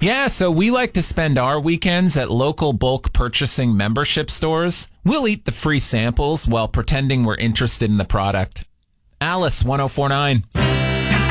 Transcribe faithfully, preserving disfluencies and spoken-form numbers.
Yeah, so we like to spend our weekends at local bulk purchasing membership stores. We'll eat the free samples while pretending we're interested in the product. Alice, one oh four point nine.